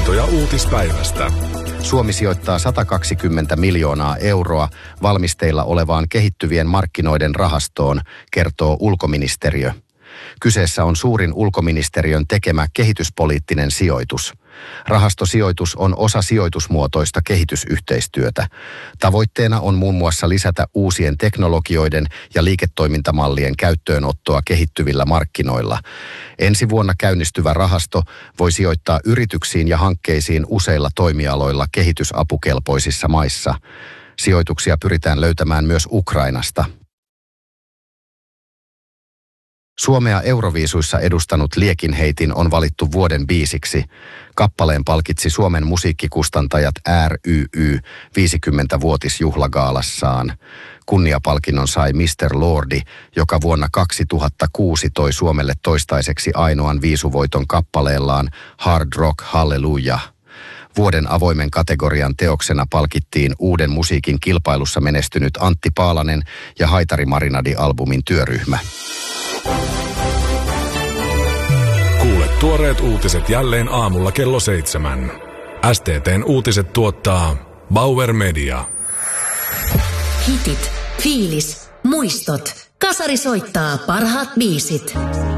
Muistoja uutispäivästä. Suomi sijoittaa 120 miljoonaa euroa valmisteilla olevaan kehittyvien markkinoiden rahastoon, kertoo ulkoministeriö. Kyseessä on suurin ulkoministeriön tekemä kehityspoliittinen sijoitus. Rahastosijoitus on osa sijoitusmuotoista kehitysyhteistyötä. Tavoitteena on muun muassa lisätä uusien teknologioiden ja liiketoimintamallien käyttöönottoa kehittyvillä markkinoilla. Ensi vuonna käynnistyvä rahasto voi sijoittaa yrityksiin ja hankkeisiin useilla toimialoilla kehitysapukelpoisissa maissa. Sijoituksia pyritään löytämään myös Ukrainasta. Suomea Euroviisuissa edustanut Liekinheitin on valittu vuoden biisiksi. Kappaleen palkitsi Suomen musiikkikustantajat RYY 50-vuotisjuhlagaalassaan. Kunniapalkinnon sai Mr. Lordi, joka vuonna 2006 toi Suomelle toistaiseksi ainoan viisuvoiton kappaleellaan Hard Rock Hallelujah. Vuoden avoimen kategorian teoksena palkittiin uuden musiikin kilpailussa menestynyt Antti Paalanen ja Haitari Marinadi-albumin työryhmä. Kuule tuoreet uutiset jälleen aamulla kello 7. STT:n uutiset tuottaa Bauer Media. Hitit, fiilis, muistot. Kasari soittaa parhaat biisit.